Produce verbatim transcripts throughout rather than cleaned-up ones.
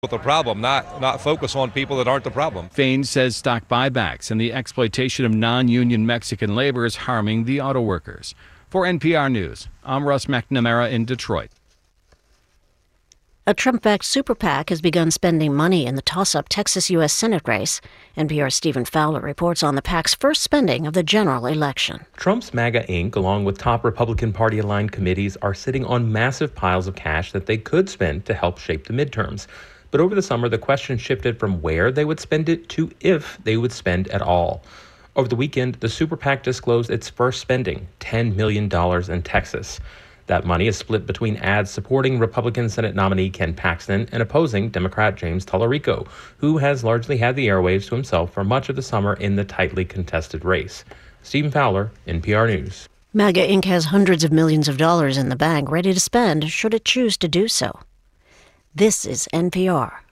with the problem, not not focus on people that aren't the problem. Fain says stock buybacks and the exploitation of non-union Mexican labor is harming the auto workers. For N P R News, I'm Russ McNamara in Detroit. A Trump-backed super PAC has begun spending money in the toss-up Texas U S Senate race. N P R's Stephen Fowler reports on the PAC's first spending of the general election. Trump's MAGA Incorporated, along with top Republican Party-aligned committees, are sitting on massive piles of cash that they could spend to help shape the midterms. But over the summer, the question shifted from where they would spend it to if they would spend at all. Over the weekend, the super PAC disclosed its first spending, ten million dollars in Texas. That money is split between ads supporting Republican Senate nominee Ken Paxton and opposing Democrat James Tallarico, who has largely had the airwaves to himself for much of the summer in the tightly contested race. Stephen Fowler, N P R News. MAGA Incorporated has hundreds of millions of dollars in the bank ready to spend should it choose to do so. This is N P R.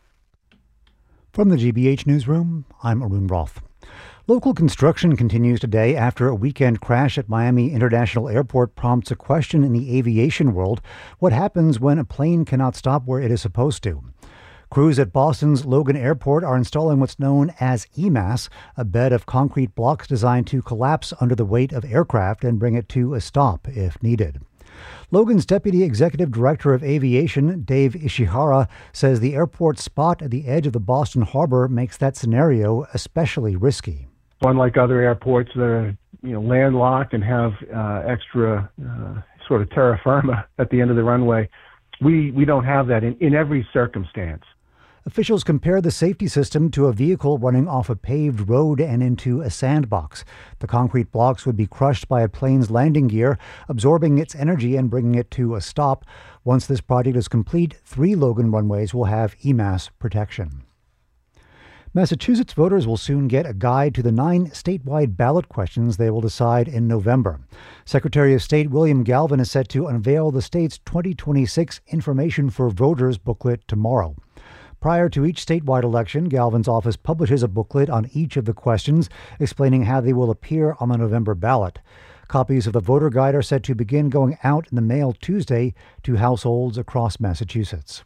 From the G B H Newsroom, I'm Arun Roth. Local construction continues today after a weekend crash at Miami International Airport prompts a question in the aviation world: what happens when a plane cannot stop where it is supposed to? Crews at Boston's Logan Airport are installing what's known as E M A S, a bed of concrete blocks designed to collapse under the weight of aircraft and bring it to a stop if needed. Logan's Deputy Executive Director of Aviation, Dave Ishihara, says the airport's spot at the edge of the Boston Harbor makes that scenario especially risky. Unlike other airports that are, you know, landlocked and have uh, extra uh, sort of terra firma at the end of the runway, we, we don't have that in, in every circumstance. Officials compare the safety system to a vehicle running off a paved road and into a sandbox. The concrete blocks would be crushed by a plane's landing gear, absorbing its energy and bringing it to a stop. Once this project is complete, three Logan runways will have E M A S protection. Massachusetts voters will soon get a guide to the nine statewide ballot questions they will decide in November. Secretary of State William Galvin is set to unveil the state's twenty twenty-six Information for Voters booklet tomorrow. Prior to each statewide election, Galvin's office publishes a booklet on each of the questions, explaining how they will appear on the November ballot. Copies of the voter guide are set to begin going out in the mail Tuesday to households across Massachusetts.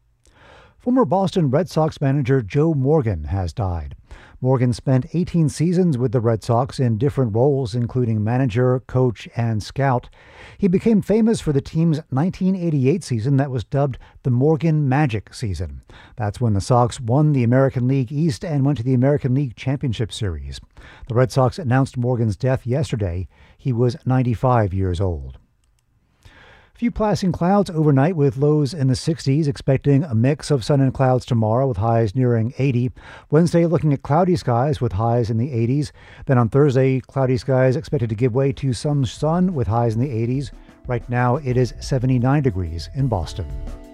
Former Boston Red Sox manager Joe Morgan has died. Morgan spent eighteen seasons with the Red Sox in different roles, including manager, coach, and scout. He became famous for the team's nineteen eighty-eight season that was dubbed the Morgan Magic season. That's when the Sox won the American League East and went to the American League Championship Series. The Red Sox announced Morgan's death yesterday. He was ninety-five years old. Few passing clouds overnight with lows in the sixties, expecting a mix of sun and clouds tomorrow with highs nearing eighty. Wednesday looking at cloudy skies with highs in the eighties. Then on Thursday, cloudy skies expected to give way to some sun with highs in the eighties. Right now it is seventy-nine degrees in Boston.